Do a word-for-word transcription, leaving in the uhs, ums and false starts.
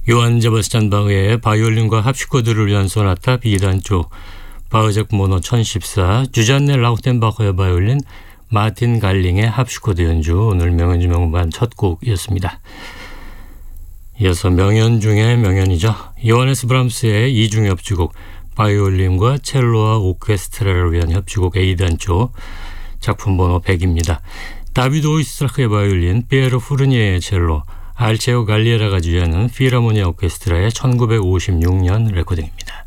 요한 제바스찬 바흐의 바이올린과 합시코드를 위한 소나타 B단조, 바흐 모노 천십사, 주잔네 라우텐바흐의 바이올린, 마틴 갈링의 합시코드 연주, 오늘 명연주 명반 첫 곡이었습니다. 이어서 명연 중의 명연이죠. 요하네스 브람스의 이중 협주곡, 바이올린과 첼로와 오케스트라를 위한 협주곡 A단조, 작품 번호 백입니다. 다비드 오이스트라크의 바이올린, 피에로 푸르니에의 첼로, 알체오 갈리에라가 주재하는 필하모니아 오케스트라의 천구백오십육 년 레코딩입니다.